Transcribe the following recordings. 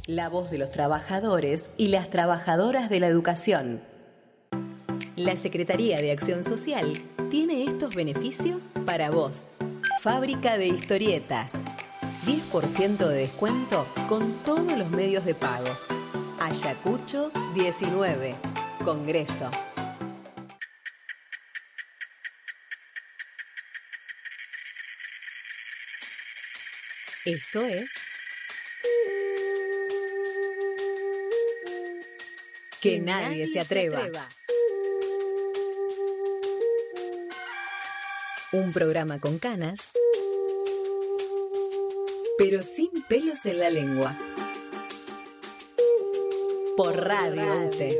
La voz de los trabajadores y las trabajadoras de la educación. La Secretaría de Acción Social tiene estos beneficios para vos. Fábrica de historietas. 10% de descuento con todos los medios de pago. Ayacucho 19. Congreso. Esto es Que nadie se atreva. Un programa con canas, pero sin pelos en la lengua. Por Radio UTE.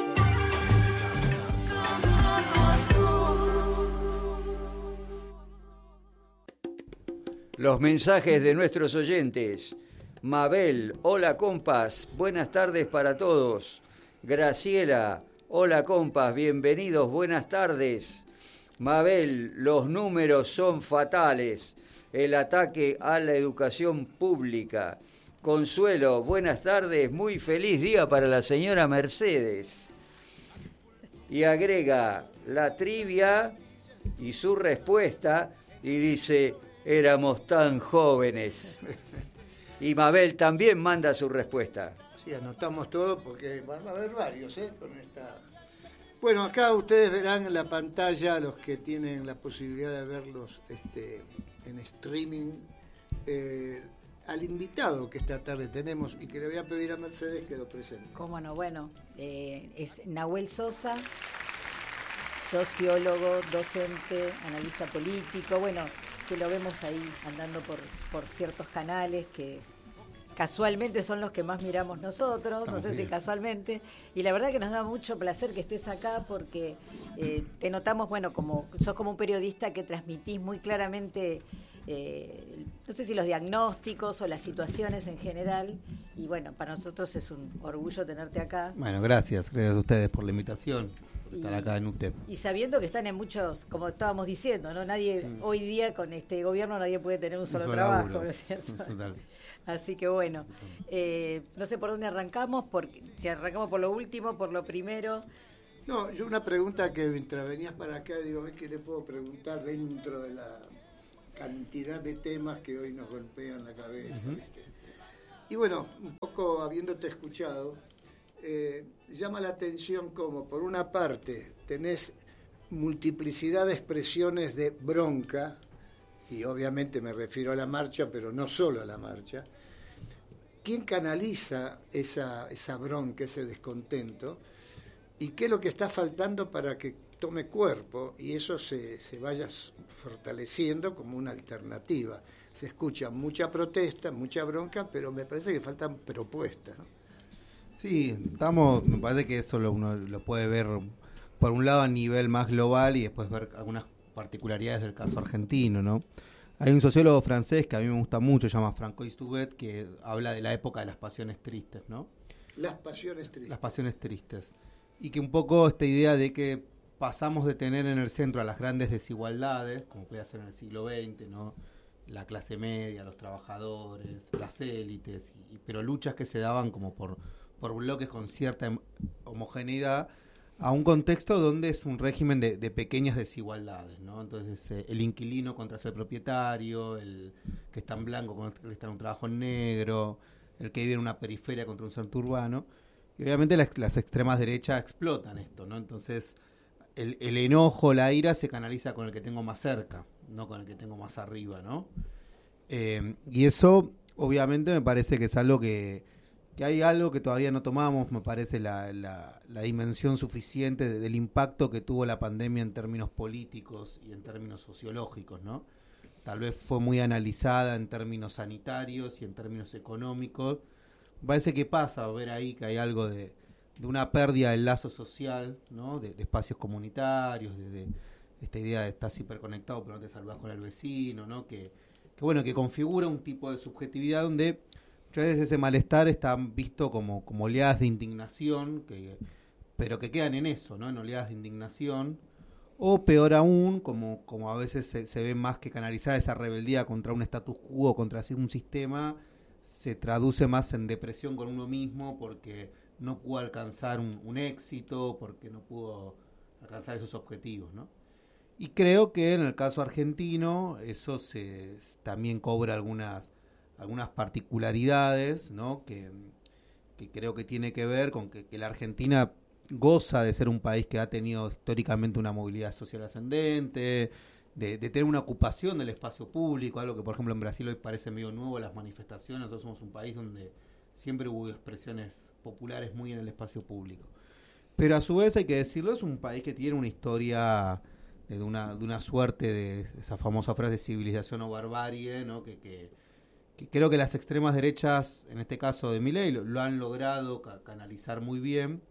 Los mensajes de nuestros oyentes. Mabel, hola compas, buenas tardes para todos. Graciela, hola compas, bienvenidos, buenas tardes. Mabel, los números son fatales. El ataque a la educación pública. Consuelo, buenas tardes, muy feliz día para la señora Mercedes. Y agrega la trivia y su respuesta y dice, éramos tan jóvenes. Y Mabel también manda su respuesta. Sí, anotamos todo porque van a haber varios, con esta. Bueno, acá ustedes verán en la pantalla, los que tienen la posibilidad de verlos en streaming, al invitado que esta tarde tenemos y que le voy a pedir a Mercedes que lo presente. Cómo no, bueno, es Nahuel Sosa, sociólogo, docente, analista político, bueno, que lo vemos ahí andando por ciertos canales que casualmente son los que más miramos nosotros, no sé si casualmente, y la verdad que nos da mucho placer que estés acá porque te notamos, bueno, sos como un periodista que transmitís muy claramente, no sé si los diagnósticos o las situaciones en general, y bueno, para nosotros es un orgullo tenerte acá. Bueno, gracias a ustedes por la invitación. Estar acá en UTEP. Y sabiendo que están en muchos, como estábamos diciendo, ¿no? Nadie, hoy día con este gobierno nadie puede tener un solo trabajo, ¿no es cierto? Total. Así que bueno, no sé por dónde arrancamos, si arrancamos por lo último, por lo primero. No, yo una pregunta que mientras venías para acá, digo, ¿qué le puedo preguntar dentro de la cantidad de temas que hoy nos golpean la cabeza? Uh-huh. Y bueno, un poco habiéndote escuchado, llama la atención como por una parte tenés multiplicidad de expresiones de bronca, y obviamente me refiero a la marcha, pero no solo a la marcha. ¿Quién canaliza esa bronca, ese descontento? ¿Y qué es lo que está faltando para que tome cuerpo y eso se vaya fortaleciendo como una alternativa? Se escucha mucha protesta, mucha bronca, pero me parece que faltan propuestas, ¿no? Sí, me parece que eso uno lo puede ver por un lado a nivel más global y después ver algunas particularidades del caso argentino, ¿no? Hay un sociólogo francés que a mí me gusta mucho, se llama Francois Touvet, que habla de la época de las pasiones tristes, ¿no? Las pasiones tristes. Las pasiones tristes. Y que un poco esta idea de que pasamos de tener en el centro a las grandes desigualdades, como podía ser en el siglo XX, ¿no? La clase media, los trabajadores, las élites, pero luchas que se daban como por bloques con cierta homogeneidad, a un contexto donde es un régimen de pequeñas desigualdades, ¿no? Entonces, el inquilino contra el propietario, el que está en blanco contra el que está en un trabajo en negro, el que vive en una periferia contra un centro urbano. Y obviamente las extremas derechas explotan esto, ¿no? Entonces, el enojo, la ira se canaliza con el que tengo más cerca, no con el que tengo más arriba, ¿no? Y eso, obviamente, me parece que es algo que hay algo que todavía no tomamos, me parece la dimensión suficiente del impacto que tuvo la pandemia en términos políticos y en términos sociológicos, ¿no? Tal vez fue muy analizada en términos sanitarios y en términos económicos. Me parece que pasa a ver ahí que hay algo de una pérdida del lazo social, ¿no? De espacios comunitarios, de esta idea de estar hiperconectado pero no te salvás con el vecino, ¿no? Que configura un tipo de subjetividad donde muchas veces ese malestar está visto como oleadas de indignación, pero que quedan en eso, ¿no? En oleadas de indignación, o peor aún, como a veces se ve más que canalizar esa rebeldía contra un status quo, contra un sistema, se traduce más en depresión con uno mismo porque no pudo alcanzar un éxito, porque no pudo alcanzar esos objetivos, ¿no? Y creo que en el caso argentino eso también cobra algunas particularidades, ¿no? Que creo que tiene que ver con que la Argentina goza de ser un país que ha tenido históricamente una movilidad social ascendente, de tener una ocupación del espacio público, algo que por ejemplo en Brasil hoy parece medio nuevo, las manifestaciones. Nosotros somos un país donde siempre hubo expresiones populares muy en el espacio público. Pero a su vez, hay que decirlo, es un país que tiene una historia de una suerte de esa famosa frase de civilización o barbarie, ¿no? Que creo que las extremas derechas, en este caso de Milei, lo han logrado canalizar muy bien,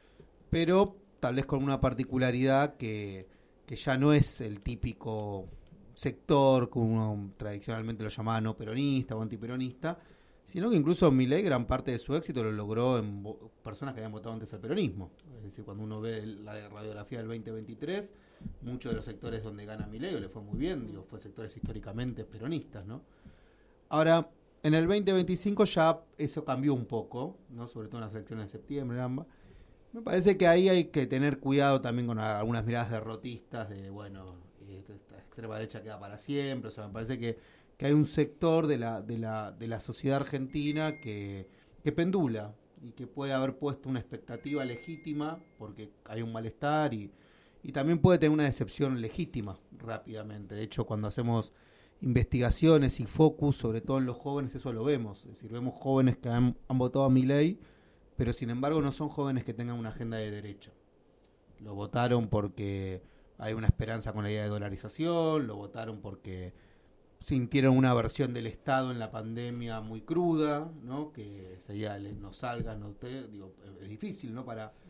pero tal vez con una particularidad que ya no es el típico sector que uno tradicionalmente lo llamaba no peronista o antiperonista, sino que incluso Milei gran parte de su éxito lo logró en personas que habían votado antes al peronismo. Es decir, cuando uno ve la radiografía del 2023, muchos de los sectores donde gana Milei le fue muy bien, fue sectores históricamente peronistas, ¿no? Ahora, en el 2025 ya eso cambió un poco, ¿no? Sobre todo en las elecciones de septiembre, ambas. Me parece que ahí hay que tener cuidado también con algunas miradas derrotistas de, esta extrema derecha queda para siempre. O sea, me parece que hay un sector de la sociedad argentina que pendula y que puede haber puesto una expectativa legítima porque hay un malestar y también puede tener una decepción legítima rápidamente. De hecho, cuando hacemos investigaciones y focus, sobre todo en los jóvenes, eso lo vemos. Es decir, vemos jóvenes que han votado a Milei, pero sin embargo no son jóvenes que tengan una agenda de derecha. Lo votaron porque hay una esperanza con la idea de dolarización, lo votaron porque sintieron una versión del Estado en la pandemia muy cruda, ¿no? Que esa idea de no salgas, es difícil, ¿no?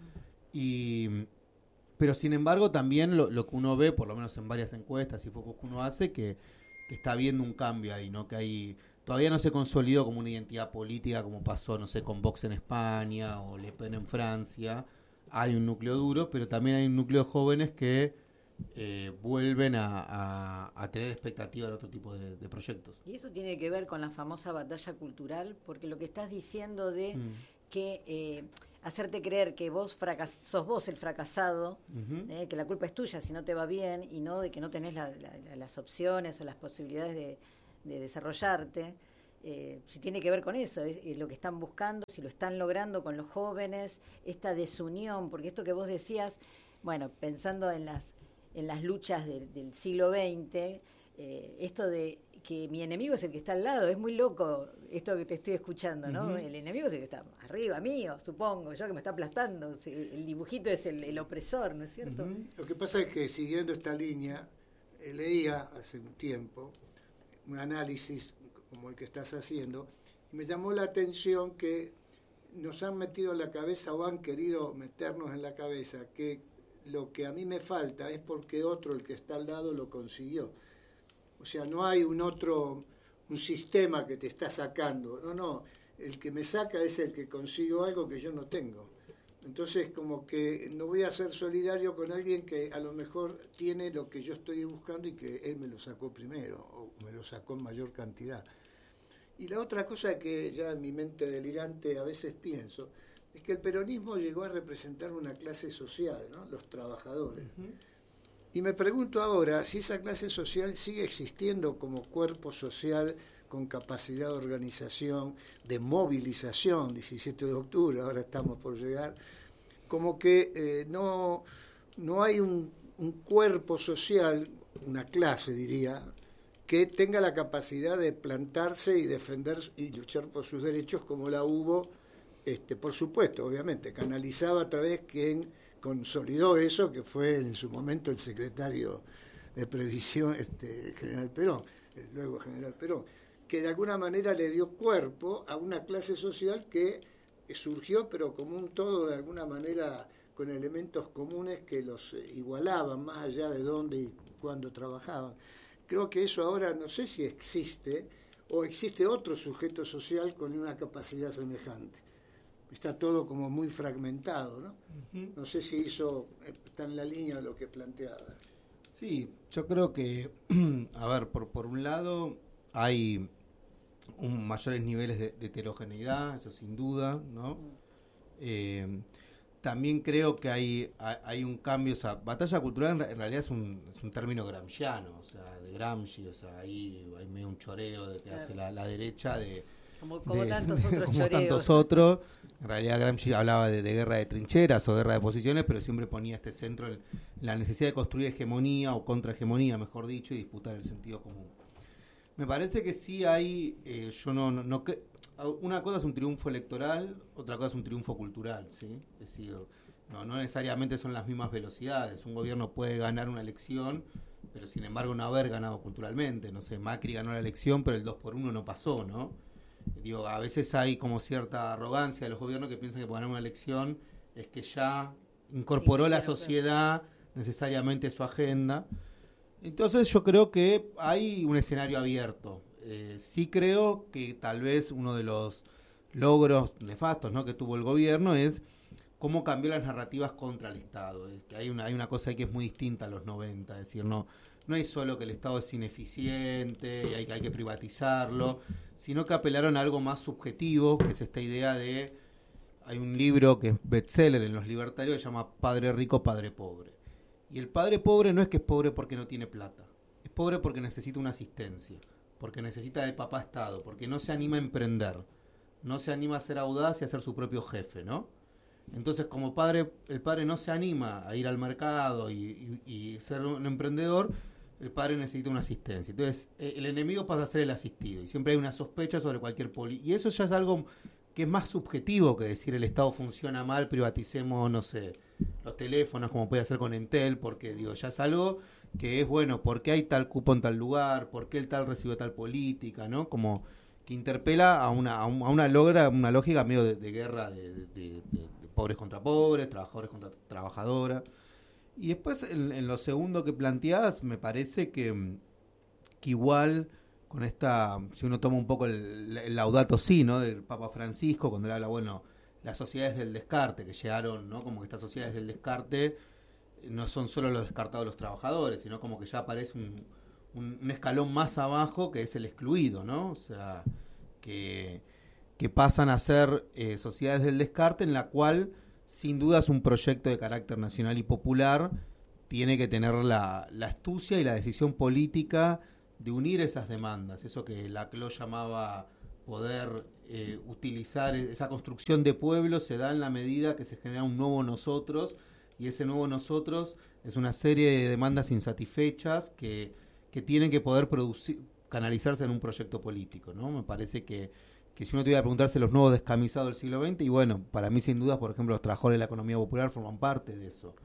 Pero sin embargo también lo que uno ve, por lo menos en varias encuestas y focos que uno hace, que está habiendo un cambio ahí, ¿no? Que todavía no se consolidó como una identidad política como pasó, no sé, con Vox en España o Le Pen en Francia. Hay un núcleo duro, pero también hay un núcleo de jóvenes que vuelven a tener expectativa de otro tipo de proyectos. Y eso tiene que ver con la famosa batalla cultural, porque lo que estás diciendo de que hacerte creer que vos sos vos el fracasado, que la culpa es tuya si no te va bien, y no de que no tenés las opciones o las posibilidades de desarrollarte, si tiene que ver con eso, es lo que están buscando, si lo están logrando con los jóvenes, esta desunión, porque esto que vos decías, bueno, pensando en las luchas del siglo XX, esto de que mi enemigo es el que está al lado, es muy loco esto que te estoy escuchando, ¿no? El enemigo es el que está arriba mío, supongo, yo que me está aplastando, el dibujito es el opresor, ¿no es cierto? Lo que pasa es que siguiendo esta línea, leía hace un tiempo un análisis como el que estás haciendo, y me llamó la atención que nos han metido en la cabeza o han querido meternos en la cabeza que lo que a mí me falta es porque otro, el que está al lado, lo consiguió. O sea, no hay un sistema que te está sacando. No, el que me saca es el que consigo algo que yo no tengo. Entonces, como que no voy a ser solidario con alguien que a lo mejor tiene lo que yo estoy buscando y que él me lo sacó primero, o me lo sacó en mayor cantidad. Y la otra cosa que ya en mi mente delirante a veces pienso, es que el peronismo llegó a representar una clase social, ¿no? Los trabajadores. Y me pregunto ahora si esa clase social sigue existiendo como cuerpo social con capacidad de organización, de movilización, 17 de octubre, ahora estamos por llegar, como que no hay un cuerpo social, una clase diría, que tenga la capacidad de plantarse y defender y luchar por sus derechos como la hubo, por supuesto, obviamente, canalizaba a través quien consolidó eso, que fue en su momento el secretario de Previsión, general Perón, luego general Perón, que de alguna manera le dio cuerpo a una clase social que surgió, pero como un todo, de alguna manera, con elementos comunes que los igualaban, más allá de dónde y cuándo trabajaban. Creo que eso ahora no sé si existe, o existe otro sujeto social con una capacidad semejante. Está todo como muy fragmentado, ¿no? No sé si eso está en la línea de lo que planteaba. Sí, yo creo que, a ver, por un lado hay mayores niveles de heterogeneidad, eso sin duda, ¿no? También creo que hay un cambio, o sea, batalla cultural en realidad es un término gramsciano, o sea, de Gramsci, o sea, ahí hay medio un choreo de que hace la derecha como tantos otros como choreos. tantos otros. En realidad Gramsci hablaba de guerra de trincheras o guerra de posiciones, pero siempre ponía este centro en la necesidad de construir hegemonía o contrahegemonía, mejor dicho, y disputar el sentido común. Me parece que sí hay, una cosa es un triunfo electoral, otra cosa es un triunfo cultural, ¿sí? Es decir, no necesariamente son las mismas velocidades. Un gobierno puede ganar una elección, pero sin embargo no haber ganado culturalmente. No sé, Macri ganó la elección, pero el 2x1 no pasó, ¿no? Digo, a veces hay como cierta arrogancia de los gobiernos que piensan que por ganar una elección es que ya incorporó la sociedad necesariamente su agenda. Entonces yo creo que hay un escenario abierto. Sí creo que tal vez uno de los logros nefastos, ¿no?, que tuvo el gobierno es cómo cambió las narrativas contra el Estado. Es que hay una cosa ahí que es muy distinta a los 90, es decir, no es solo que el Estado es ineficiente y hay que privatizarlo, sino que apelaron a algo más subjetivo, que es esta idea de... Hay un libro que es bestseller en los libertarios que se llama Padre Rico, Padre Pobre. Y el padre pobre no es que es pobre porque no tiene plata, es pobre porque necesita una asistencia, porque necesita del papá Estado, porque no se anima a emprender, no se anima a ser audaz y a ser su propio jefe, ¿no? Entonces, como el padre no se anima a ir al mercado y ser un emprendedor, el padre necesita una asistencia. Entonces, el enemigo pasa a ser el asistido, y siempre hay una sospecha sobre cualquier y eso ya es algo que es más subjetivo que decir el Estado funciona mal, privaticemos, no sé, los teléfonos, como puede hacer con Entel, porque digo, ya es algo que es, bueno, ¿por qué hay tal cupo en tal lugar? ¿Por qué el tal recibe tal política? ¿No? Como que interpela a una lógica medio de guerra de pobres contra pobres, trabajadores contra trabajadoras. Y después, en lo segundo que planteás, me parece que igual con esta, si uno toma un poco el Laudato Si, ¿no?, del Papa Francisco, cuando él habla, bueno, las sociedades del descarte, que llegaron, ¿no?, como que estas sociedades del descarte no son solo los descartados de los trabajadores, sino como que ya aparece un escalón más abajo, que es el excluido, ¿no? O sea, que pasan a ser sociedades del descarte, en la cual, sin duda, es un proyecto de carácter nacional y popular, tiene que tener la astucia y la decisión política de unir esas demandas, eso que Laclau llamaba poder utilizar esa construcción de pueblo, se da en la medida que se genera un nuevo nosotros, y ese nuevo nosotros es una serie de demandas insatisfechas que tienen que poder canalizarse en un proyecto político, ¿no? Me parece que si uno tuviera que preguntarse los nuevos descamisados del siglo XX, y bueno, para mí sin duda, por ejemplo, los trabajadores de la economía popular forman parte de eso.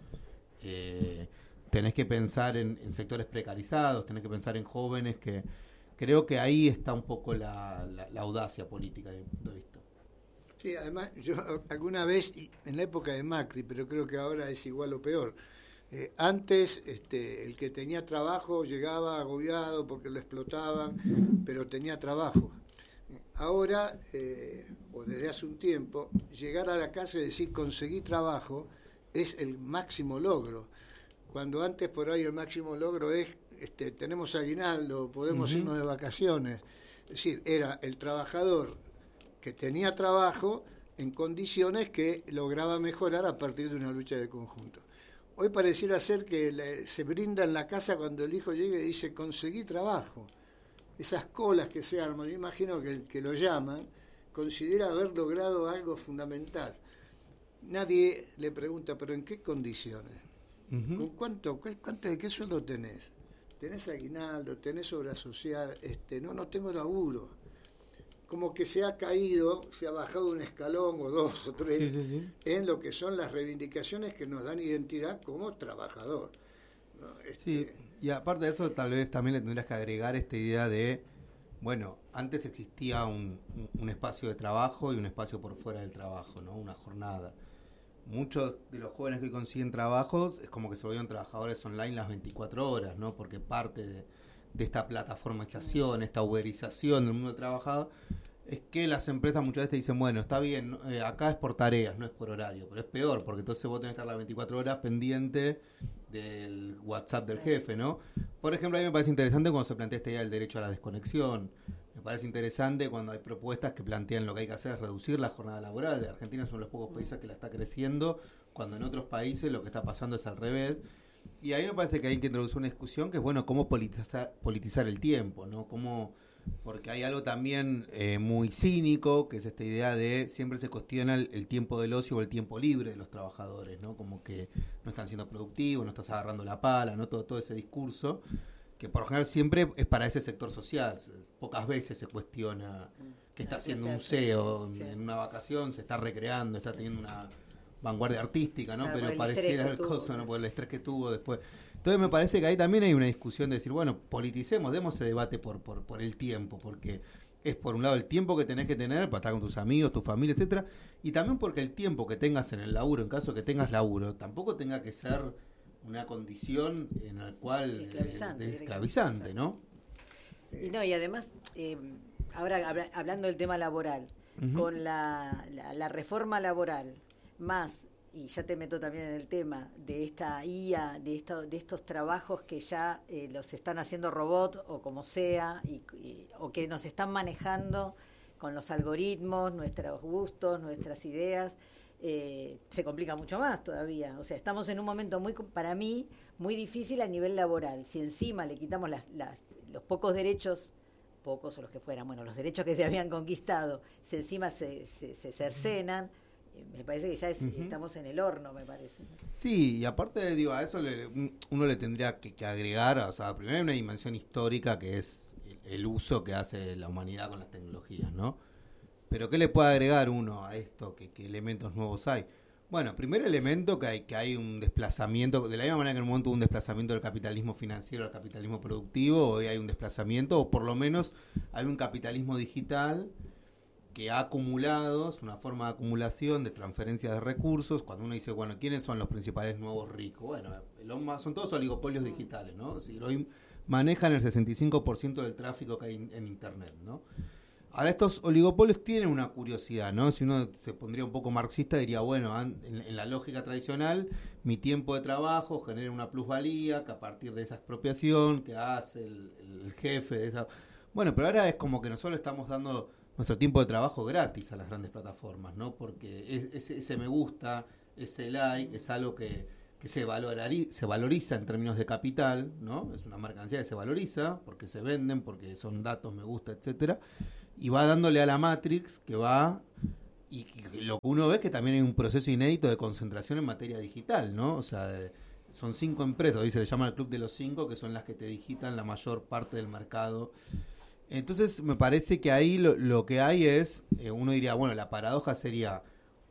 Tenés que pensar en sectores precarizados, tenés que pensar en jóvenes, que creo que ahí está un poco la audacia política de mi punto de vista. Sí, además, yo alguna vez, en la época de Macri, pero creo que ahora es igual o peor, antes el que tenía trabajo llegaba agobiado porque lo explotaban, pero tenía trabajo. Ahora, o desde hace un tiempo, llegar a la casa y decir conseguí trabajo es el máximo logro. Cuando antes por ahí el máximo logro es tenemos aguinaldo, podemos irnos de vacaciones. Es decir, era el trabajador que tenía trabajo en condiciones que lograba mejorar a partir de una lucha de conjunto. Hoy pareciera ser que se brinda en la casa cuando el hijo llega y dice conseguí trabajo. Esas colas que se arman, yo imagino que el que lo llaman considera haber logrado algo fundamental. Nadie le pregunta, ¿pero en qué condiciones? ¿Con de qué sueldo tenés? ¿Tenés aguinaldo? ¿Tenés obra social? No tengo laburo. Como que se ha caído, se ha bajado un escalón o dos o tres en lo que son las reivindicaciones que nos dan identidad como trabajador, ¿no? Sí, y aparte de eso, tal vez también le tendrías que agregar esta idea de, bueno, antes existía un espacio de trabajo y un espacio por fuera del trabajo, ¿no? Una jornada. Muchos de los jóvenes que consiguen trabajos es como que se volvieron trabajadores online las 24 horas, ¿no? Porque parte de esta plataformización, esta uberización del mundo del trabajador, es que las empresas muchas veces te dicen, bueno, está bien, acá es por tareas, no es por horario, pero es peor, porque entonces vos tenés que estar las 24 horas pendiente del WhatsApp del jefe, ¿no? Por ejemplo, a mí me parece interesante cuando se plantea esta idea del derecho a la desconexión. Me parece interesante cuando hay propuestas que plantean lo que hay que hacer es reducir la jornada laboral. Argentina es uno de los pocos países que la está creciendo, cuando en otros países lo que está pasando es al revés. Y ahí me parece que hay que introducir una discusión que es, bueno, cómo politizar el tiempo, ¿no? Porque hay algo también muy cínico, que es esta idea de siempre se cuestiona el tiempo del ocio o el tiempo libre de los trabajadores, ¿no? Como que no están siendo productivos, no estás agarrando la pala, ¿no? Todo ese discurso, que por lo general siempre es para ese sector social. Pocas veces se cuestiona qué está haciendo un CEO en una vacación, se está recreando, está teniendo una vanguardia artística, ¿no? Claro, pero pareciera el coso, ¿no? Por el estrés que tuvo después. Entonces me parece que ahí también hay una discusión de decir, bueno, politicemos, demos ese debate por el tiempo, porque es por un lado el tiempo que tenés que tener para estar con tus amigos, tu familia, etcétera, y también porque el tiempo que tengas en el laburo, en caso que tengas laburo, tampoco tenga que ser una condición en la cual esclavizante, ¿no? Y no, y además, ahora hablando del tema laboral, con la reforma laboral, más, y ya te meto también en el tema de esta IA, de estos trabajos que ya los están haciendo robots o como sea, o que nos están manejando con los algoritmos, nuestros gustos, nuestras ideas, se complica mucho más todavía. O sea, estamos en un momento para mí, muy difícil a nivel laboral. Si encima le quitamos los pocos derechos, pocos o los que fueran, bueno, los derechos que se habían conquistado, si encima se cercenan, me parece que ya estamos en el horno, me parece. Sí, y aparte, digo, a eso uno le tendría que agregar, o sea, primero hay una dimensión histórica que es el uso que hace la humanidad con las tecnologías, ¿no? Pero ¿qué le puede agregar uno a esto? ¿Qué elementos nuevos hay? Bueno, primer elemento que hay un desplazamiento, de la misma manera que en un momento hubo un desplazamiento del capitalismo financiero al capitalismo productivo, hoy hay un desplazamiento, o por lo menos hay un capitalismo digital que ha acumulado, es una forma de acumulación, de transferencia de recursos. Cuando uno dice, bueno, ¿quiénes son los principales nuevos ricos? Bueno, son todos oligopolios digitales, ¿no? Es decir, hoy manejan el 65% del tráfico que hay en Internet, ¿no? Ahora, estos oligopolios tienen una curiosidad, ¿no? Si uno se pondría un poco marxista, diría, bueno, en la lógica tradicional, mi tiempo de trabajo genera una plusvalía, que a partir de esa expropiación que hace el jefe de esa... Bueno, pero ahora es como que nosotros estamos dando nuestro tiempo de trabajo gratis a las grandes plataformas, ¿no? Porque ese me gusta, ese like, es algo que se valoriza en términos de capital, ¿no? Es una mercancía que se valoriza porque se venden, porque son datos, me gusta, etcétera, y va dándole a la Matrix que va, y lo que uno ve es que también hay un proceso inédito de concentración en materia digital, ¿no? O sea, son 5 empresas, hoy se le llama el Club de los 5, que son las que te digitan la mayor parte del mercado. Entonces me parece que ahí lo que hay es, uno diría, bueno, la paradoja sería,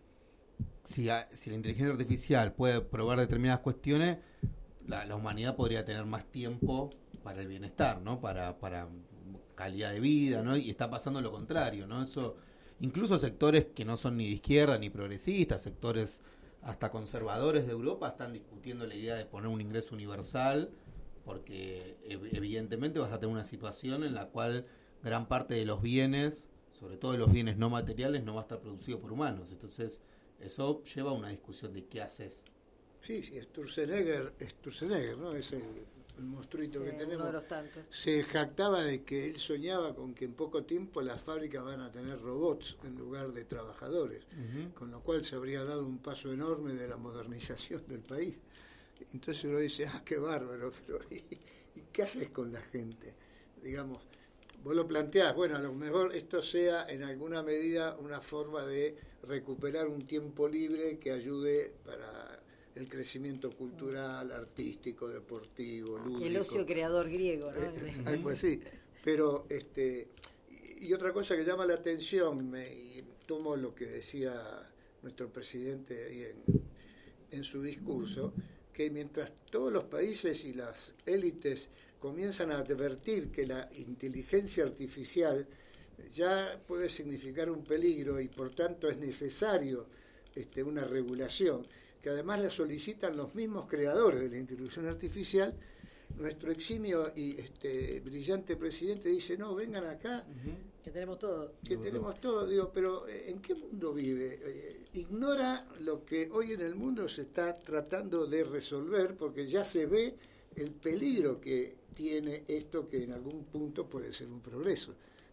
si la inteligencia artificial puede probar determinadas cuestiones, la humanidad podría tener más tiempo para el bienestar, ¿no? Para calidad de vida, ¿no? Y está pasando lo contrario, ¿no? Eso, incluso sectores que no son ni de izquierda ni progresistas, sectores hasta conservadores de Europa están discutiendo la idea de poner un ingreso universal, porque evidentemente vas a tener una situación en la cual gran parte de los bienes, sobre todo de los bienes no materiales, no va a estar producido por humanos. Entonces, eso lleva a una discusión de qué haces. Sí, Sturzenegger, ¿no? Es el monstruito que tenemos. Uno de los tantos. Se jactaba de que él soñaba con que en poco tiempo las fábricas van a tener robots en lugar de trabajadores, con lo cual se habría dado un paso enorme de la modernización del país. Entonces uno dice, qué bárbaro, pero ¿y qué haces con la gente? Digamos, vos lo planteás, bueno, a lo mejor esto sea en alguna medida una forma de recuperar un tiempo libre que ayude para el crecimiento cultural, artístico, deportivo, lúdico. El ocio creador griego, ¿no? Algo así. Pero, y otra cosa que llama la atención, y tomo lo que decía nuestro presidente ahí en su discurso, que mientras todos los países y las élites comienzan a advertir que la inteligencia artificial ya puede significar un peligro y por tanto es necesario una regulación, que además la solicitan los mismos creadores de la inteligencia artificial, nuestro eximio y brillante presidente dice, no, vengan acá, que tenemos todo. Que tenemos todo, digo, pero ¿en qué mundo vive? Ignora lo que hoy en el mundo se está tratando de resolver, porque ya se ve el peligro que tiene esto, que en algún punto puede ser un progreso,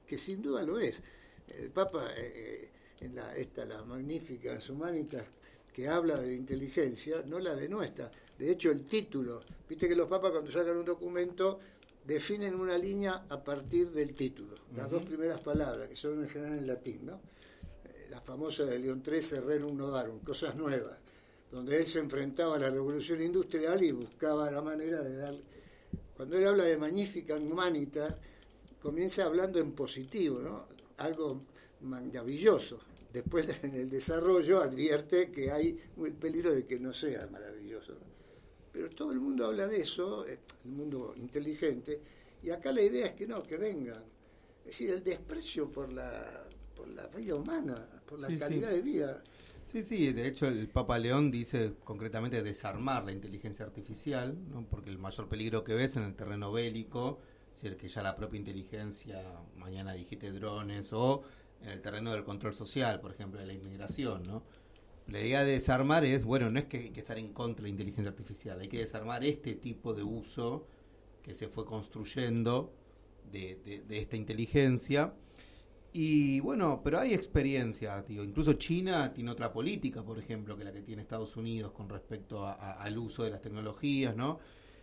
que sin duda lo es. El Papa, en la magnífica Ars Humanitas, que habla de la inteligencia, no la denuestra. De hecho, el título, viste que los papas cuando sacan un documento definen una línea a partir del título, las dos primeras palabras, que son en general en latín, ¿no? La famosa de León XIII, Rerum Novarum, cosas nuevas, donde él se enfrentaba a la revolución industrial y buscaba la manera de dar. Cuando él habla de Magnificat Humanitas, comienza hablando en positivo, ¿no? Algo maravilloso. Después, en el desarrollo, advierte que hay el peligro de que no sea maravilloso, ¿no? Pero todo el mundo habla de eso, el mundo inteligente, y acá la idea es que no, que vengan. Es decir, el desprecio por la vida humana, por la calidad de vida. Sí, de hecho el Papa León dice concretamente desarmar la inteligencia artificial, ¿no? Porque el mayor peligro que ves en el terreno bélico, es decir, que ya la propia inteligencia mañana digite drones, o en el terreno del control social, por ejemplo, de la inmigración, ¿no? La idea de desarmar es, bueno, no es que hay que estar en contra de la inteligencia artificial, hay que desarmar este tipo de uso que se fue construyendo de esta inteligencia. Y bueno, pero hay experiencia, tío. Incluso China tiene otra política, por ejemplo, que la que tiene Estados Unidos con respecto al uso de las tecnologías, ¿no?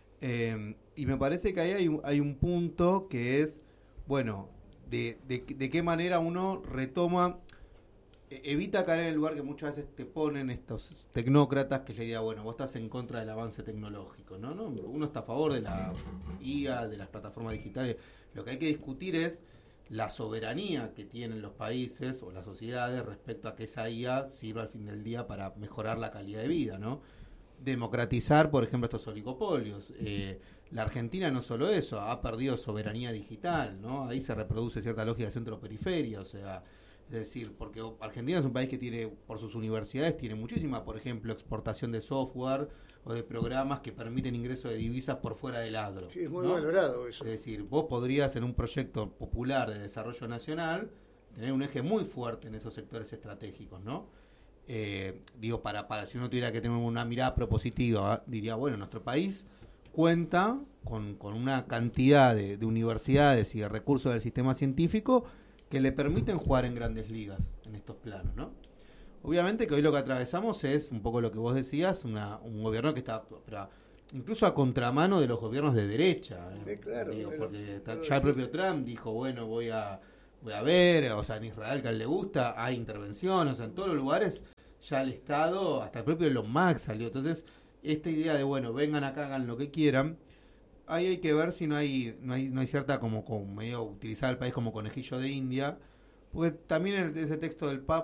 Y me parece que ahí hay un punto que es, bueno, de qué manera uno retoma, evita caer en el lugar que muchas veces te ponen estos tecnócratas, que es la idea, bueno, vos estás en contra del avance tecnológico, ¿no? Uno está a favor de la IA, de las plataformas digitales. Lo que hay que discutir es la soberanía que tienen los países o las sociedades respecto a que esa IA sirva al fin del día para mejorar la calidad de vida, ¿no? Democratizar, por ejemplo, estos oligopolios. La Argentina no solo eso, ha perdido soberanía digital, ¿no? Ahí se reproduce cierta lógica de centro-periferia, o sea, es decir, porque Argentina es un país que tiene, por sus universidades, tiene muchísima, por ejemplo, exportación de software o de programas que permiten ingreso de divisas por fuera del agro. Sí, es muy ¿no? valorado eso. Es decir, vos podrías en un proyecto popular de desarrollo nacional tener un eje muy fuerte en esos sectores estratégicos, ¿no? Digo, para si uno tuviera que tener una mirada propositiva, diría, bueno, nuestro país cuenta con una cantidad de universidades y de recursos del sistema científico que le permiten jugar en grandes ligas en estos planos, ¿no? Obviamente que hoy lo que atravesamos es un poco lo que vos decías, un gobierno que está incluso a contramano de los gobiernos de derecha. Claro, digo, porque ya el propio Trump dijo, bueno, voy a ver, o sea, en Israel que a él le gusta, hay intervención, o sea, en todos los lugares ya el Estado, hasta el propio Elon Musk salió. Entonces, esta idea de, bueno, vengan acá, hagan lo que quieran, ahí hay que ver si no hay cierta como medio utilizar al país como conejillo de India, porque también en ese texto del